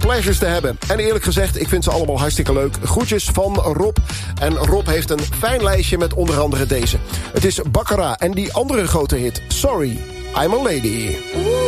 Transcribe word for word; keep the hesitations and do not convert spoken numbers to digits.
pleasures te hebben. En eerlijk gezegd, ik vind ze allemaal hartstikke leuk. Groetjes van Rob. En Rob heeft een fijn lijstje met onder andere deze. Het is Baccarat en die andere grote hit, Sorry, I'm a Lady.